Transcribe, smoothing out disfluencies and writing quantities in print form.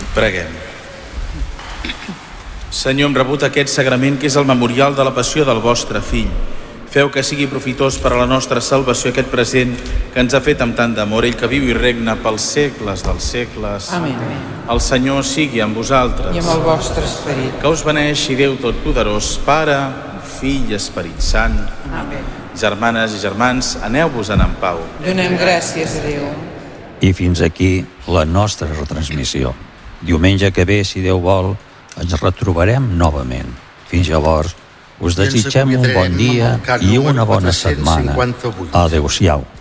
Preguem. Senyor, hem rebut aquest sagrament que és el memorial de la passió del vostre fill. Feu que sigui profitós per a la nostra salvació aquest present que ens ha fet amb tant d'amor, ell que viu i regna pels segles dels segles. Amén. El Senyor sigui amb vosaltres. I amb el vostre esperit. Que us beneixi Déu Totpoderós, Pare, Fill i Esperit Sant. Amén. Germanes i germans, aneu-vos-en en pau. Donem gràcies a Déu. I fins aquí la nostra retransmissió. Diumenge que ve, si Déu vol, ens retrobarem novament. Fins llavors, us desitgem un bon dia i una bona setmana. Adéu-siau.